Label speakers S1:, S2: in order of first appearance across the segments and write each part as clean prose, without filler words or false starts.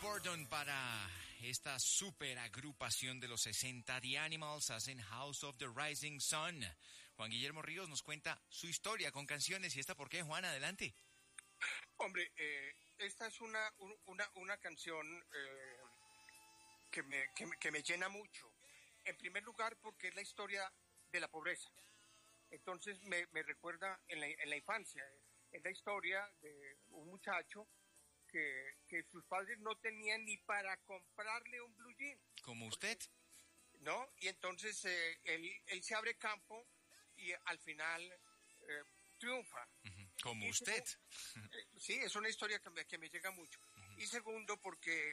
S1: Gordon para esta super agrupación de los 60, The Animals hacen House of the Rising Sun. Juan Guillermo Ríos nos cuenta su historia con canciones. ¿Y esta por qué, Juan? Adelante.
S2: Hombre, esta es una canción que me llena mucho. En primer lugar, porque es la historia de la pobreza. Entonces me recuerda en la infancia. Es la historia de un muchacho que sus padres no tenían ni para comprarle un blue jean.
S1: ¿Como usted?
S2: ¿No? Y entonces él se abre campo y al final triunfa.
S1: Como usted.
S2: Sí, es una historia que me llega mucho. Y segundo, porque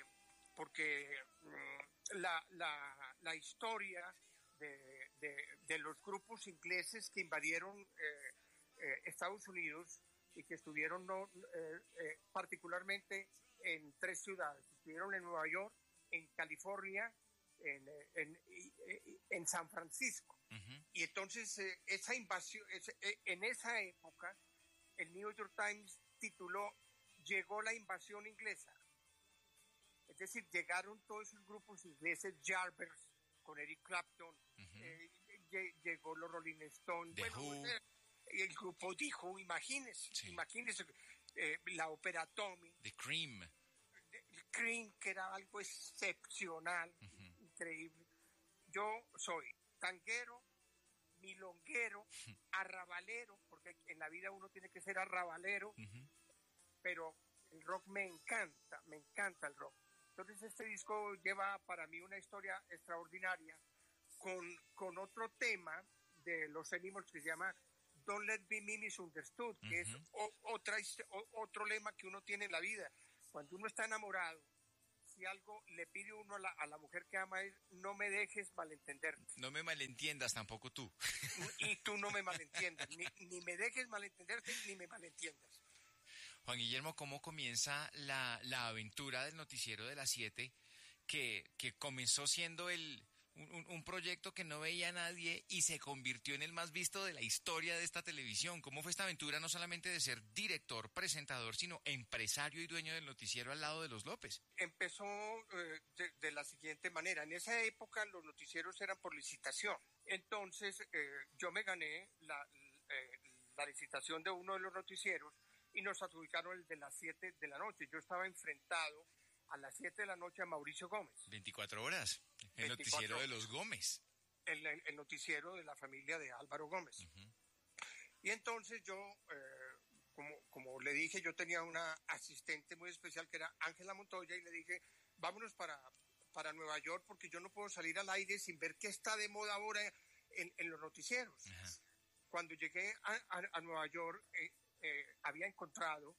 S2: la historia de los grupos ingleses que invadieron Estados Unidos y que estuvieron particularmente en 3 ciudades. Estuvieron en Nueva York, en California, en San Francisco. Y entonces esa invasión, en esa época, el New York Times tituló "Llegó la invasión inglesa". Es decir, llegaron todos esos grupos ingleses, Yardbirds, con Eric Clapton, llegó los Rolling Stones, el grupo The Who, imagínese, la ópera Tommy,
S1: The Cream,
S2: que era algo excepcional, increíble. Yo soy tanguero, milonguero, arrabalero, porque en la vida uno tiene que ser arrabalero, pero el rock me encanta el rock. Entonces este disco lleva para mí una historia extraordinaria con otro tema de los Animals que se llama Don't Let Me Be Misunderstood, que es otro lema que uno tiene en la vida. Cuando uno está enamorado, si algo le pide uno a la mujer que ama es: no me dejes malentenderte.
S1: No me malentiendas tampoco tú.
S2: Y tú no me malentiendas, ni me dejes malentenderte, ni me malentiendas.
S1: Juan Guillermo, ¿cómo comienza la aventura del noticiero de las 7 que comenzó siendo un proyecto que no veía a nadie y se convirtió en el más visto de la historia de esta televisión? ¿Cómo fue esta aventura no solamente de ser director, presentador, sino empresario y dueño del noticiero al lado de los López?
S2: Empezó de la siguiente manera. En esa época los noticieros eran por licitación. Entonces yo me gané la licitación de uno de los noticieros y nos adjudicaron el de las 7 de la noche. Yo estaba enfrentado a las 7 de la noche a Mauricio Gómez.
S1: 24 horas. El noticiero de los Gómez.
S2: El noticiero de la familia de Álvaro Gómez. Y entonces yo, como le dije, yo tenía una asistente muy especial que era Ángela Montoya, y le dije: vámonos para Nueva York, porque yo no puedo salir al aire sin ver qué está de moda ahora en los noticieros. Cuando llegué a Nueva York, había encontrado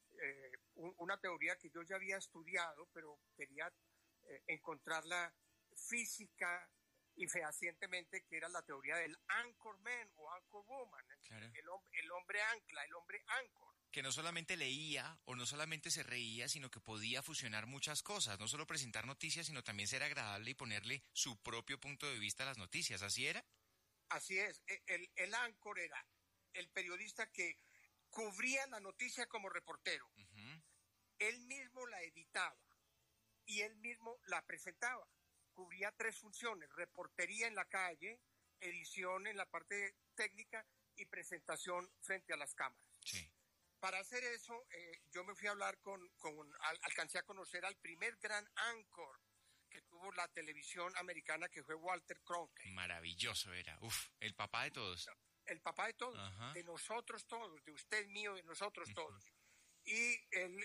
S2: una teoría que yo ya había estudiado, pero quería encontrarla física y fehacientemente, que era la teoría del anchorman o anchorwoman, claro. el hombre ancla, el hombre anchor.
S1: Que no solamente leía o no solamente se reía, sino que podía fusionar muchas cosas, no solo presentar noticias, sino también ser agradable y ponerle su propio punto de vista a las noticias. ¿Así era?
S2: Así es. El anchor era el periodista que cubría la noticia como reportero. Él mismo la editaba y él mismo la presentaba. Cubría 3 funciones: reportería en la calle, edición en la parte técnica y presentación frente a las cámaras.
S1: Sí.
S2: Para hacer eso, yo me fui a hablar alcancé a conocer al primer gran anchor que tuvo la televisión americana, que fue Walter Cronkite.
S1: Maravilloso era. El papá de todos.
S2: El papá de todos, de nosotros todos, de usted, mío, de nosotros todos. Y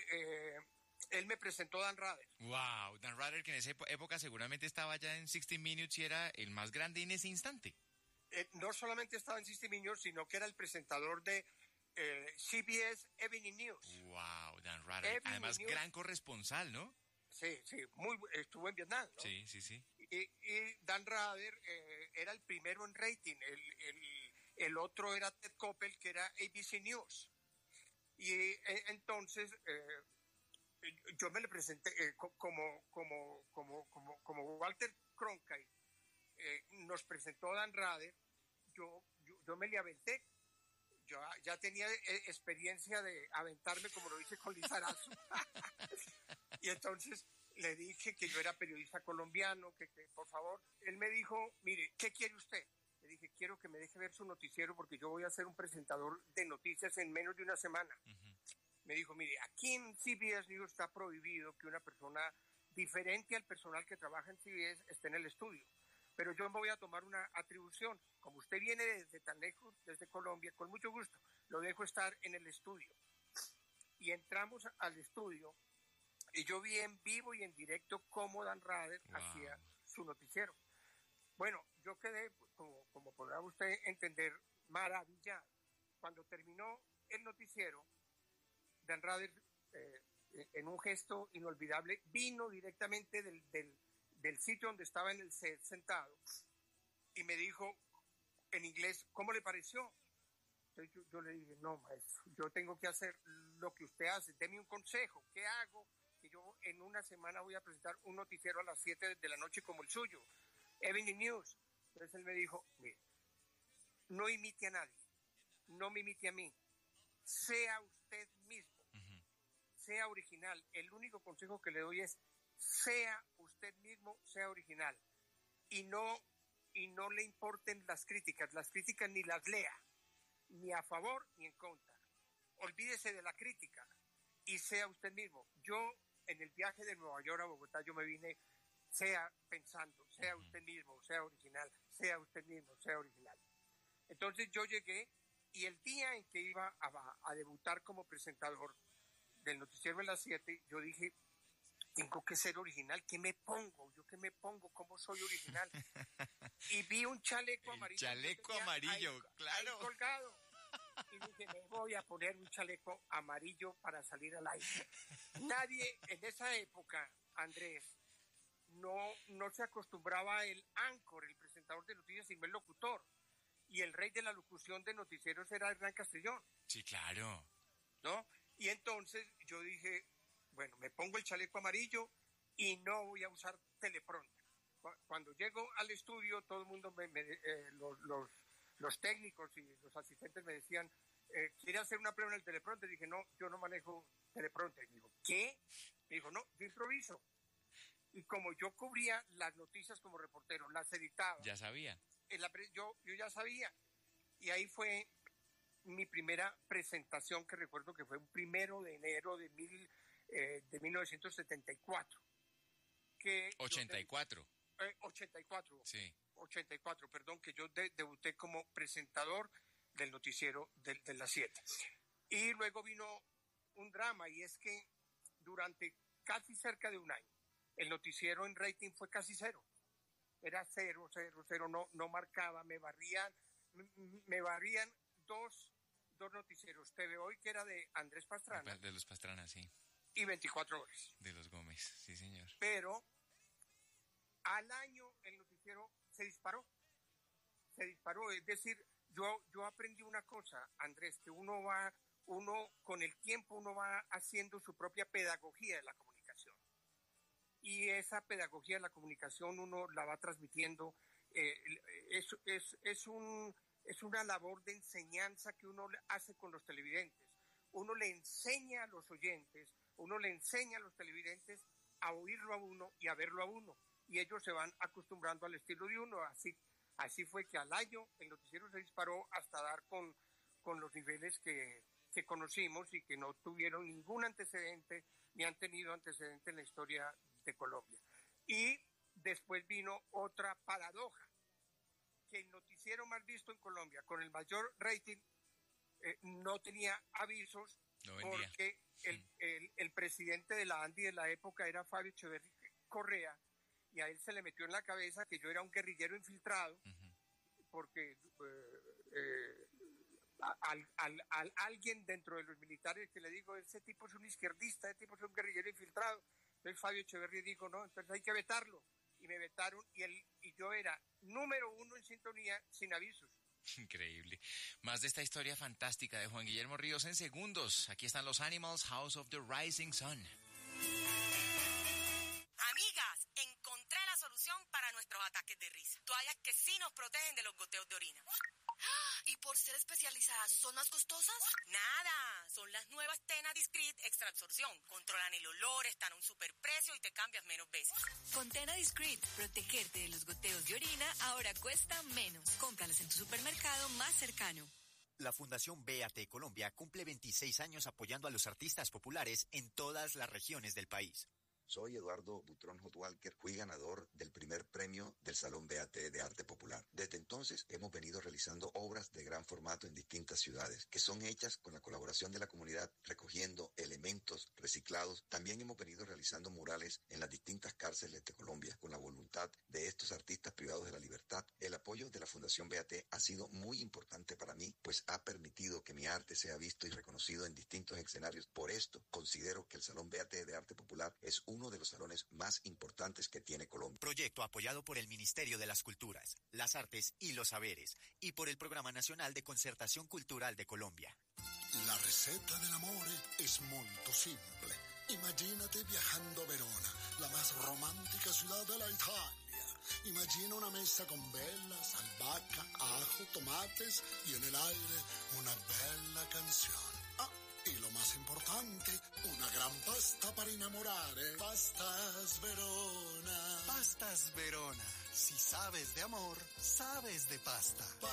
S2: él me presentó a Dan Rather.
S1: Wow, Dan Rather, que en esa época seguramente estaba ya en 60 Minutes y era el más grande en ese instante.
S2: No solamente estaba en 60 Minutes, sino que era el presentador de CBS Evening News.
S1: Wow, Dan Rather. Además, gran corresponsal, ¿no?
S2: Sí, estuvo en Vietnam, ¿no?
S1: Sí.
S2: Y Dan Rather era el primero en rating. El otro era Ted Koppel, que era ABC News. Y entonces yo me le presenté como Walter Cronkite nos presentó Dan Rather. Yo me le aventé. Yo ya tenía experiencia de aventarme, como lo hice con Lizarazo. Y entonces le dije que yo era periodista colombiano, que por favor, él me dijo, mire, ¿qué quiere usted? Le dije, quiero que me deje ver su noticiero porque yo voy a ser un presentador de noticias en menos de una semana. Me dijo, mire, aquí en CBS News está prohibido que una persona diferente al personal que trabaja en CBS esté en el estudio. Pero yo me voy a tomar una atribución. Como usted viene desde tan lejos, desde Colombia, con mucho gusto, lo dejo estar en el estudio. Y entramos al estudio y yo vi en vivo y en directo cómo Dan Rather hacía su noticiero. Bueno, yo quedé, como podrá usted entender, maravillado. Cuando terminó el noticiero, Dan Rather, en un gesto inolvidable, vino directamente del sitio donde estaba en el set sentado y me dijo en inglés, ¿cómo le pareció? Entonces yo le dije, no, maestro, yo tengo que hacer lo que usted hace, deme un consejo, ¿qué hago? Que yo en una semana voy a presentar un noticiero a las 7 de la noche como el suyo, Evening News. Entonces él me dijo, mire, no imite a nadie, no me imite a mí, sea usted mismo, sea original. El único consejo que le doy es, sea usted mismo, sea original, y no le importen las críticas ni las lea, ni a favor ni en contra. Olvídese de la crítica y sea usted mismo. Yo, en el viaje de Nueva York a Bogotá, yo me vine, sea pensando, sea usted mismo, sea original, sea usted mismo, sea original. Entonces yo llegué y el día en que iba a debutar como presentador del noticiero en las 7, yo dije, tengo que ser original. ¿Qué me pongo? ¿Yo qué me pongo? ¿Cómo soy original? Y vi un chaleco amarillo.
S1: Chaleco amarillo, claro.
S2: Ahí colgado. Y dije, me voy a poner un chaleco amarillo para salir al aire. Nadie en esa época, Andrés, no se acostumbraba el anchor, el presentador de noticias, sino el locutor. Y el rey de la locución de noticieros era Hernán Castrillón.
S1: Sí, claro.
S2: ¿No? Y entonces yo dije, bueno, me pongo el chaleco amarillo y no voy a usar teleprompter. Cuando llego al estudio, todo el mundo, los técnicos y los asistentes me decían, ¿quiere hacer una prueba en el teleprompter? Dije, no, yo no manejo teleprompter. Me dijo, ¿qué? Me dijo, no, yo improviso. Y como yo cubría las noticias como reportero, las editaba.
S1: Ya sabía.
S2: Yo ya sabía. Y ahí fue mi primera presentación, que recuerdo que fue un 1 de enero de 1974.
S1: 84.
S2: 84.
S1: Sí.
S2: 84, perdón, que yo debuté como presentador del noticiero de las 7. Y luego vino un drama, y es que durante casi cerca de un año, el noticiero en rating fue casi cero. Era 0, 0, 0, no marcaba, me barrían dos noticieros. TV Hoy, que era de Andrés Pastrana.
S1: De los Pastrana, sí.
S2: Y 24 Horas.
S1: De los Gómez, sí, señor.
S2: Pero al año el noticiero se disparó, es decir, yo aprendí una cosa, Andrés, que uno con el tiempo uno va haciendo su propia pedagogía de la comunicación, y esa pedagogía de la comunicación uno la va transmitiendo, es una labor de enseñanza que uno hace con los televidentes. Uno le enseña a los oyentes, uno le enseña a los televidentes a oírlo a uno y a verlo a uno, y ellos se van acostumbrando al estilo de uno. Así fue que al año el noticiero se disparó hasta dar con los niveles que conocimos y que no tuvieron ningún antecedente, ni han tenido antecedente en la historia de Colombia. Y después vino otra paradoja, que el noticiero más visto en Colombia, con el mayor rating, no tenía avisos,
S1: no vendía.
S2: Porque el presidente de la ANDI de la época era Fabio Echeverri Correa, y a él se le metió en la cabeza que yo era un guerrillero infiltrado, porque alguien dentro de los militares que le dijo, ese tipo es un izquierdista, ese tipo es un guerrillero infiltrado. Entonces Fabio Echeverri dijo, no, entonces hay que vetarlo. Y me vetaron, y yo era número 1 en sintonía sin avisos.
S1: Increíble. Más de esta historia fantástica de Juan Guillermo Ríos en segundos. Aquí están los Animals, House of the Rising Sun.
S3: Amigas, encontré la solución para nuestros ataques de risa. Toallas que sí nos protegen de los goteos de orina. ¿Y por ser especializadas son más costosas? Nada, son las nuevas Tena Discreet Extra Absorción. Controlan el olor, están a un superprecio y te cambias menos veces.
S4: Con Tena Discreet, protegerte de los goteos de orina ahora cuesta menos. Cómpralas en tu supermercado más cercano.
S5: La Fundación BAT Colombia cumple 26 años apoyando a los artistas populares en todas las regiones del país.
S6: Soy Eduardo Butrón Hotwalker, fui ganador del primer premio del Salón BAT de Arte Popular. Desde entonces hemos venido realizando obras de gran formato en distintas ciudades, que son hechas con la colaboración de la comunidad, recogiendo elementos reciclados. También hemos venido realizando murales en las distintas cárceles de Colombia, con la voluntad de estos artistas privados de la libertad. El apoyo de la Fundación BAT ha sido muy importante para mí, pues ha permitido que mi arte sea visto y reconocido en distintos escenarios. Por esto, considero que el Salón BAT de Arte Popular es uno de los salones más importantes que tiene Colombia.
S5: Proyecto apoyado por el Ministerio de las Culturas, las Artes y los Saberes y por el Programa Nacional de Concertación Cultural de Colombia.
S7: La receta dell'amore es molto simple. Imagínate viajando a Verona, la más romántica ciudad de la Italia. Imagina una mesa con velas, albahaca, ajo, tomates y en el aire una bella canción. Y lo más importante, una gran pasta para innamorare. Pastas Verona.
S8: Pastas Verona. Si sabes de amor, sabes de pasta.